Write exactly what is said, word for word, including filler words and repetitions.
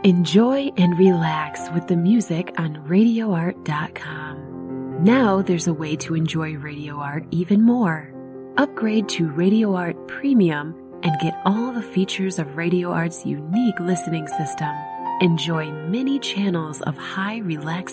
Enjoy and relax with the music on radio art dot com. Now there's a way to enjoy Radio Art even more. Upgrade to Radio Art Premium and get all the features of Radio Art's unique listening system. Enjoy many channels of high relaxation